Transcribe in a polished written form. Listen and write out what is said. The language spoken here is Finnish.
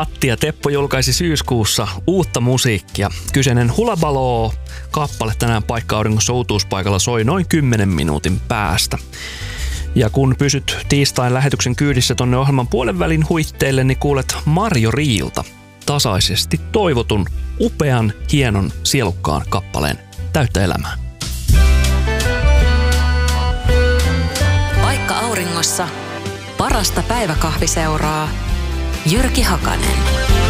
Matti ja Teppo julkaisi syyskuussa uutta musiikkia. Kyseinen Hula Baloo-kappale tänään Paikka-auringossa uutuuspaikalla soi noin 10 minuutin päästä. Ja kun pysyt tiistain lähetyksen kyydissä tonne ohjelman puolen välin huitteille, niin kuulet Marjo Riilta tasaisesti toivotun, upean, hienon, sielukkaan kappaleen Täyttä elämää. Paikka-auringossa parasta päiväkahviseuraa Jyrki Hakanen.